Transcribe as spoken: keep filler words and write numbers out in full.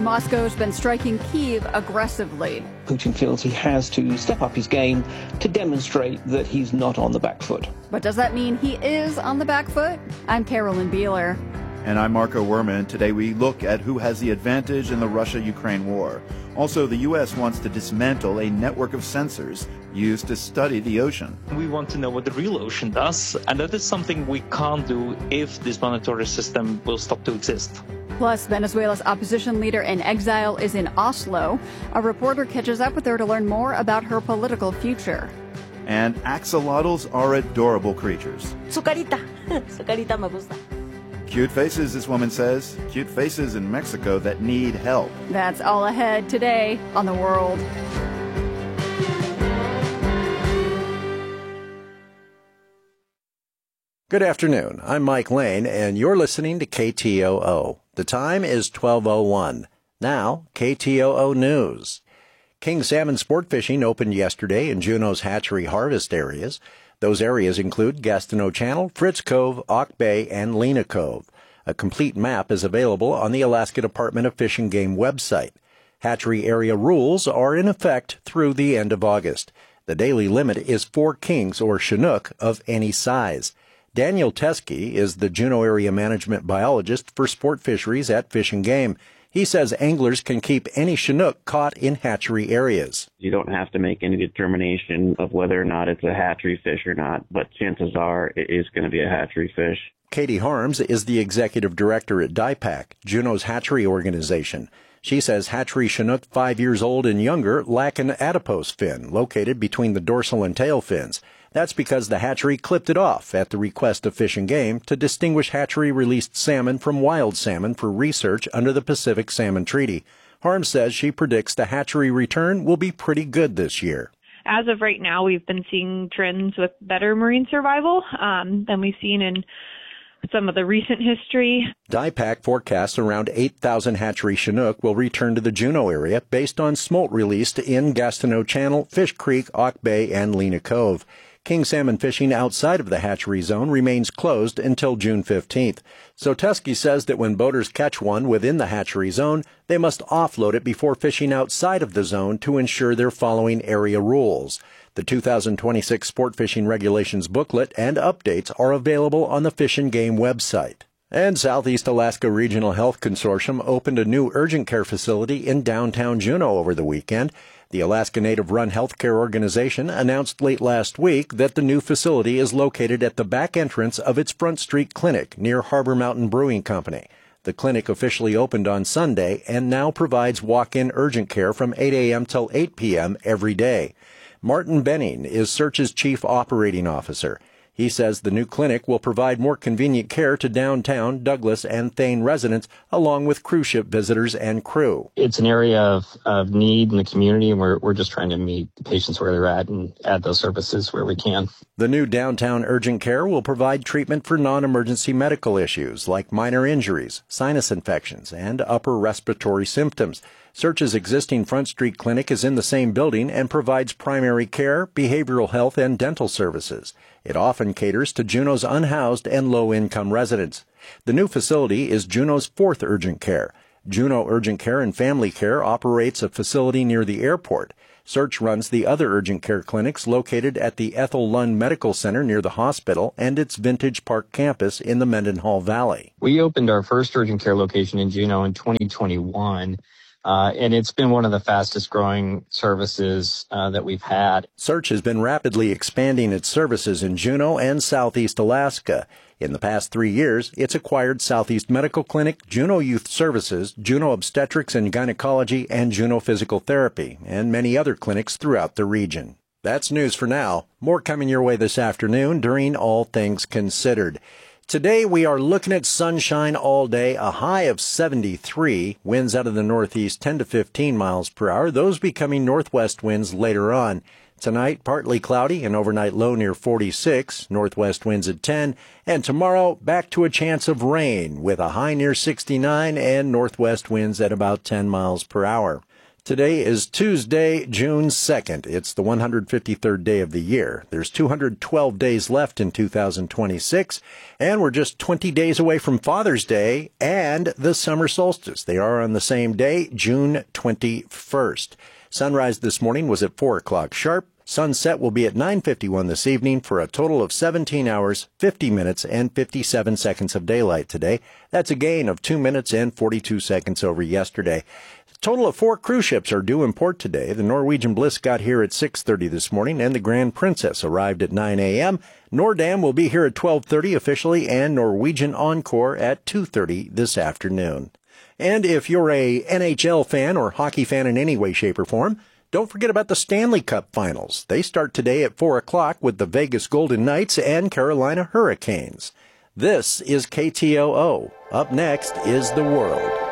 Moscow's been striking Kyiv aggressively. Putin feels he has to step up his game to demonstrate that he's not on the back foot. But does that mean he is on the back foot? I'm Carolyn Beeler. And I'm Marco Werman. Today we look at who has the advantage in the Russia-Ukraine war. Also, the U S wants to dismantle a network of sensors used to study the ocean. We want to know what the real ocean does, and that is something we can't do if this monitoring system will stop to exist. Plus, Venezuela's opposition leader in exile is in Oslo. A reporter catches up with her to learn more about her political future. And axolotls are adorable creatures. Su carita. Su carita me gusta. Cute faces, this woman says. Cute faces in Mexico that need help. That's all ahead today on The World. Good afternoon. I'm Mike Lane, and you're listening to K T O O. The time is twelve oh one. Now, K T O O News. King salmon sport fishing opened yesterday in Juneau's hatchery harvest areas. Those areas include Gastineau Channel, Fritz Cove, Auk Bay, and Lena Cove. A complete map is available on the Alaska Department of Fish and Game website. Hatchery area rules are in effect through the end of August. The daily limit is four kings or Chinook of any size. Daniel Teskey is the Juneau area management biologist for sport fisheries at Fish and Game. He says anglers can keep any Chinook caught in hatchery areas. You don't have to make any determination of whether or not it's a hatchery fish or not, but chances are it is going to be a hatchery fish. Katie Harms is the executive director at D I PAC, Juneau's hatchery organization. She says hatchery Chinook five years old and younger lack an adipose fin located between the dorsal and tail fins. That's because the hatchery clipped it off at the request of Fish and Game to distinguish hatchery-released salmon from wild salmon for research under the Pacific Salmon Treaty. Harms says she predicts the hatchery return will be pretty good this year. As of right now, we've been seeing trends with better marine survival um, than we've seen in some of the recent history. D I PAC forecasts around eight thousand hatchery Chinook will return to the Juneau area based on smolt released in Gastineau Channel, Fish Creek, Auk Bay, and Lena Cove. King salmon fishing outside of the hatchery zone remains closed until June fifteenth. So Teskey says that when boaters catch one within the hatchery zone, they must offload it before fishing outside of the zone to ensure they're following area rules. The two thousand twenty-six Sport Fishing Regulations booklet and updates are available on the Fish and Game website. And Southeast Alaska Regional Health Consortium opened a new urgent care facility in downtown Juneau over the weekend. The Alaska Native-run healthcare organization announced late last week that the new facility is located at the back entrance of its Front Street Clinic near Harbor Mountain Brewing Company. The clinic officially opened on Sunday and now provides walk-in urgent care from eight a.m. till eight p.m. every day. Martin Benning is Search's chief operating officer. He says the new clinic will provide more convenient care to downtown, Douglas, and Thane residents, along with cruise ship visitors and crew. It's an area of, of need in the community, and we're, we're just trying to meet the patients where they're at and add those services where we can. The new downtown urgent care will provide treatment for non-emergency medical issues like minor injuries, sinus infections, and upper respiratory symptoms. Search's existing Front Street Clinic is in the same building and provides primary care, behavioral health, and dental services. It often caters to Juneau's unhoused and low-income residents. The new facility is Juneau's fourth urgent care. Juneau Urgent Care and Family Care operates a facility near the airport. Search runs the other urgent care clinics located at the Ethel Lund Medical Center near the hospital and its Vintage Park campus in the Mendenhall Valley. We opened our first urgent care location in Juneau in twenty twenty-one. Uh, and it's been one of the fastest growing services uh, that we've had. Search has been rapidly expanding its services in Juneau and Southeast Alaska. In the past three years, it's acquired Southeast Medical Clinic, Juneau Youth Services, Juneau Obstetrics and Gynecology, and Juneau Physical Therapy, and many other clinics throughout the region. That's news for now. More coming your way this afternoon during All Things Considered. Today we are looking at sunshine all day, a high of seventy-three, winds out of the northeast ten to fifteen miles per hour, those becoming northwest winds later on. Tonight, partly cloudy, an overnight low near forty-six, northwest winds at ten, and tomorrow, back to a chance of rain with a high near sixty-nine and northwest winds at about ten miles per hour. Today is Tuesday, June second. It's the one hundred fifty-third day of the year. There's two hundred twelve days left in two thousand twenty-six, and we're just twenty days away from Father's Day and the summer solstice. They are on the same day, June twenty-first. Sunrise this morning was at four o'clock sharp. Sunset will be at nine fifty-one this evening for a total of seventeen hours, fifty minutes, and fifty-seven seconds of daylight today. That's a gain of two minutes and forty-two seconds over yesterday. A total of four cruise ships are due in port today. The Norwegian Bliss got here at six thirty this morning, and the Grand Princess arrived at nine a.m. Nordam will be here at twelve thirty officially, and Norwegian Encore at two thirty this afternoon. And if you're a N H L fan or hockey fan in any way, shape, or form, don't forget about the Stanley Cup Finals. They start today at four o'clock with the Vegas Golden Knights and Carolina Hurricanes. This is K T O O. Up next is The World.